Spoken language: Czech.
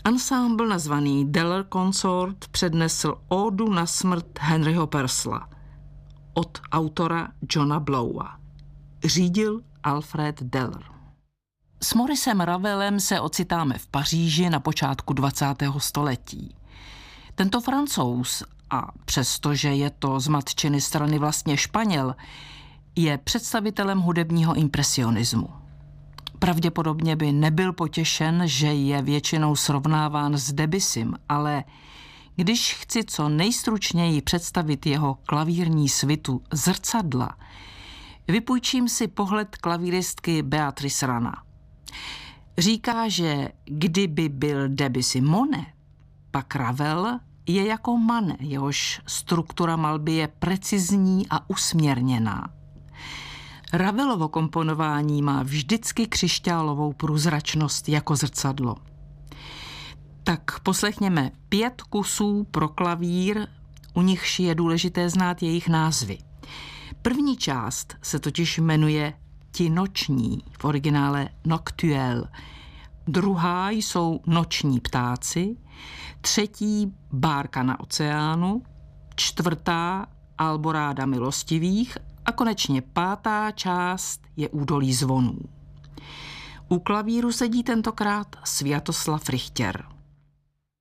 Ansámbl nazvaný Deller Consort přednesl ódu na smrt Henryho Purcella od autora Johna Blowa. Řídil Alfred Deller. S Mauricem Ravelem se ocitáme v Paříži na počátku 20. století. Tento Francouz, a přestože je to z matčiny strany vlastně Španěl, je představitelem hudebního impresionismu. Pravděpodobně by nebyl potěšen, že je většinou srovnáván s Debussym, ale když chci co nejstručněji představit jeho klavírní svitu Zrcadla, vypůjčím si pohled klavíristky Beatrice Rana. Říká, že kdyby byl Debussy Monet, pak Ravel je jako Manet, jehož struktura malby je precizní a usměrněná. Ravelovo komponování má vždycky křišťálovou průzračnost jako zrcadlo. Tak poslechněme 5 kusů pro klavír, u nichž je důležité znát jejich názvy. První část se totiž jmenuje Ti noční, v originále Noctuelle. Druhá jsou Noční ptáci, třetí Bárka na oceánu, čtvrtá Alboráda milostivých a konečně 5. část je Údolí zvonů. U klavíru sedí tentokrát Sviatoslav Richter.